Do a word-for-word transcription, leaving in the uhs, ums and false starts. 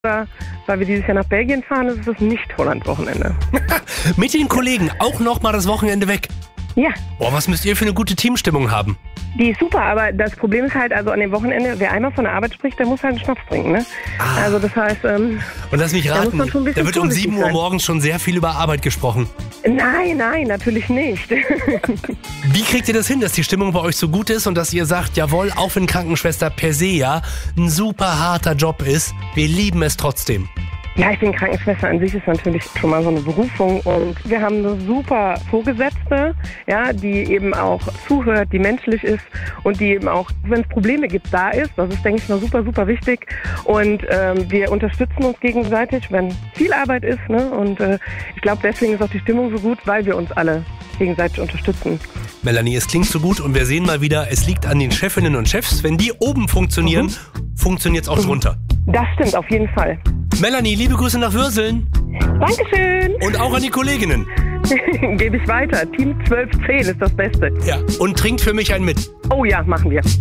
Weil wir dieses Jahr nach Belgien fahren, ist es nicht Holland-Wochenende. Mit den Kollegen auch noch mal das Wochenende weg. Ja. Boah, was müsst ihr für eine gute Teamstimmung haben? Die ist super, aber das Problem ist halt, also an dem Wochenende, wer einmal von der Arbeit spricht, der muss halt einen Schnaps trinken, ne? Ah. Also das heißt, ähm, Und lass mich da raten, muss man schon ein bisschen da wird um vorsichtig sieben Uhr sein. morgens schon sehr viel über Arbeit gesprochen. Nein, nein, natürlich nicht. Wie kriegt ihr das hin, dass die Stimmung bei euch so gut ist und dass ihr sagt, jawohl, auch wenn Krankenschwester per se ja ein super harter Job ist, wir lieben es trotzdem? Ja, ich bin Krankenschwester an sich ist natürlich schon mal so eine Berufung und wir haben eine super Vorgesetzte, ja, die eben auch zuhört, die menschlich ist und die eben auch, wenn es Probleme gibt, da ist. Das ist, denke ich mal, super, super wichtig und ähm, wir unterstützen uns gegenseitig, wenn viel Arbeit ist, ne? Und äh, ich glaube, deswegen ist auch die Stimmung so gut, weil wir uns alle gegenseitig unterstützen. Melanie, es klingt so gut und wir sehen mal wieder, es liegt an den Chefinnen und Chefs. Wenn die oben funktionieren, mhm. funktioniert es auch drunter. Das stimmt, auf jeden Fall. Melanie, liebe Grüße nach Würseln. Dankeschön. Und auch an die Kolleginnen. Gebe ich weiter. Team zwölf zehn ist das Beste. Ja, und trinkt für mich einen mit. Oh ja, machen wir.